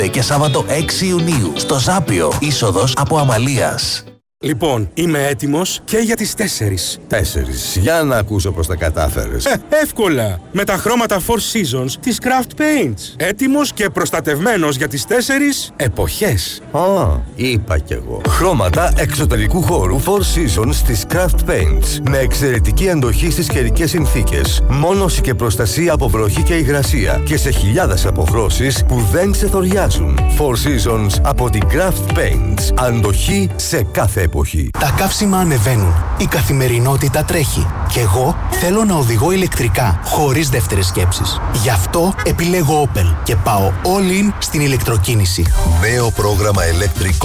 Και Σάββατο 6 Ιουνίου στο Ζάπιο, είσοδος από Αμαλίας. Λοιπόν, είμαι έτοιμος και για τις 4. 4. Για να ακούσω πως τα κατάφερες. Εύκολα! Με τα χρώματα Four Seasons της Craft Paints. Έτοιμος και προστατευμένος για τις 4 εποχές. Είπα κι εγώ. Χρώματα εξωτερικού χώρου Four Seasons της Craft Paints. Με εξαιρετική αντοχή στις καιρικές συνθήκες. Μόνωση και προστασία από βροχή και υγρασία. Και σε χιλιάδες αποχρώσεις που δεν ξεθοριάζουν. Four Seasons από την Craft Paints. Αντοχή σε κάθε εποχή. Τα καύσιμα ανεβαίνουν. Η καθημερινότητα τρέχει. Και εγώ θέλω να οδηγώ ηλεκτρικά, χωρίς δεύτερες σκέψεις. Γι' αυτό επιλέγω Opel και πάω all in στην ηλεκτροκίνηση. Νέο πρόγραμμα ηλεκτρικό